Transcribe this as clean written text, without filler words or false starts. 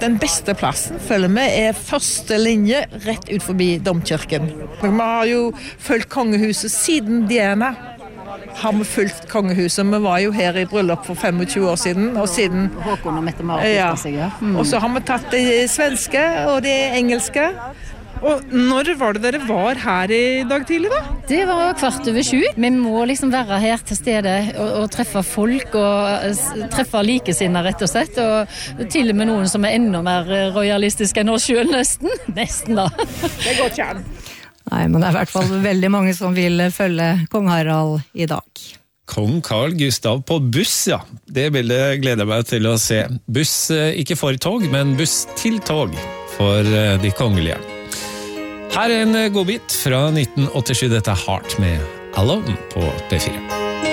den beste plassen, føler vi, første linje rett ut forbi domkirken. Vi har jo fulgt kongehuset siden Diana. Har vi fulgt kongehuset. Vi var jo her I bryllup for 25 år siden, og siden Håkon og Mette-Marit ja. Og så har vi tatt det svenske og det engelske. Og når var det dere var her I dag tidlig da? Det var 6:15. Vi må liksom være her til stede og treffe folk og treffe likesinnede rett og slett. Og til og med noen som enda mer royalistiske enn oss selv, nesten. Nesten da. Det går ikke an. Nei, men det I hvert fall veldig mange som vil følge kong Harald I dag. Kong Carl Gustav på buss, ja. Det vil jeg glede meg til å se. Buss ikke for tog, men buss til tog for de kongelige. Her en godbit fra 1987, dette Heart med Alone på P4.